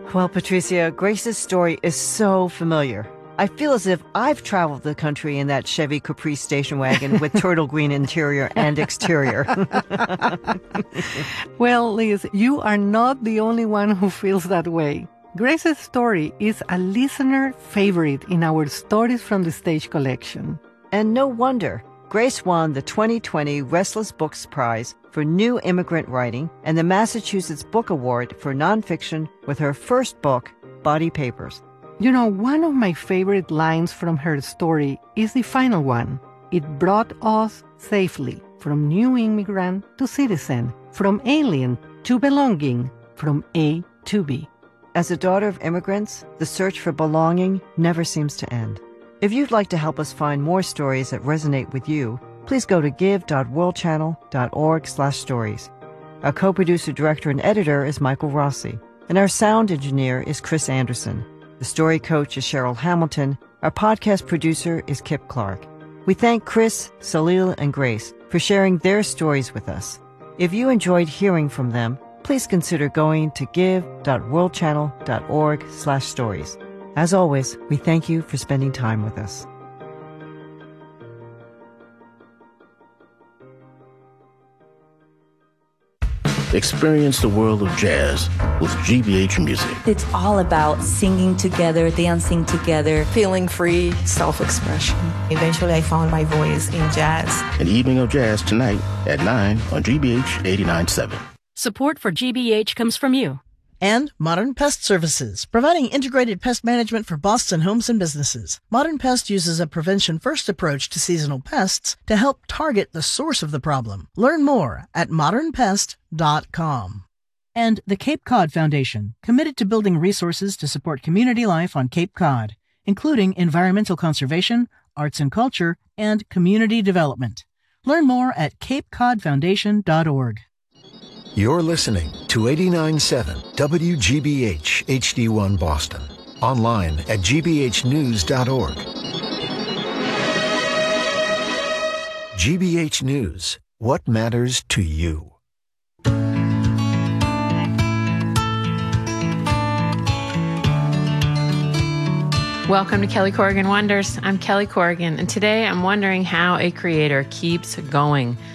Well, Patricia, Grace's story is so familiar. I feel as if I've traveled the country in that Chevy Caprice station wagon with turtle green interior and exterior. Well, Liz, you are not the only one who feels that way. Grace's story is a listener favorite in our Stories from the Stage collection. And no wonder. Grace won the 2020 Restless Books Prize for New Immigrant Writing and the Massachusetts Book Award for Nonfiction with her first book, Body Papers. You know, one of my favorite lines from her story is the final one. It brought us safely from new immigrant to citizen, from alien to belonging, from A to B. As a daughter of immigrants, the search for belonging never seems to end. If you'd like to help us find more stories that resonate with you, please go to give.worldchannel.org/stories. Our co-producer, director, and editor is Michael Rossi, and our sound engineer is Chris Anderson. The story coach is Cheryl Hamilton. Our podcast producer is Kip Clark. We thank Chris, Salil, and Grace for sharing their stories with us. If you enjoyed hearing from them, please consider going to give.worldchannel.org/stories. As always, we thank you for spending time with us. Experience the world of jazz with GBH Music. It's all about singing together, dancing together. Feeling free, self-expression. Eventually, I found my voice in jazz. An evening of jazz tonight at 9 on GBH 89.7. Support for GBH comes from you. And Modern Pest Services, providing integrated pest management for Boston homes and businesses. Modern Pest uses a prevention-first approach to seasonal pests to help target the source of the problem. Learn more at modernpest.com. And the Cape Cod Foundation, committed to building resources to support community life on Cape Cod, including environmental conservation, arts and culture, and community development. Learn more at capecodfoundation.org. You're listening to 89.7 WGBH HD1 Boston. Online at gbhnews.org. GBH News. What matters to you? Welcome to Kelly Corrigan Wonders. I'm Kelly Corrigan, and today I'm wondering how a creator keeps going.